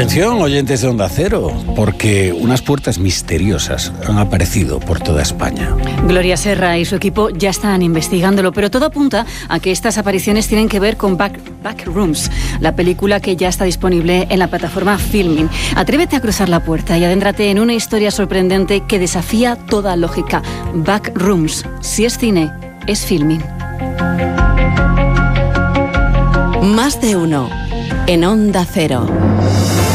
Atención, oyentes de Onda Cero, porque unas puertas misteriosas han aparecido por toda España. Gloria Serra y su equipo ya están investigándolo, pero todo apunta a que estas apariciones tienen que ver con Backrooms, la película que ya está disponible en la plataforma Filmin. Atrévete a cruzar la puerta y adéntrate en una historia sorprendente que desafía toda lógica. Backrooms, si es cine, es Filmin. Más de uno en Onda Cero.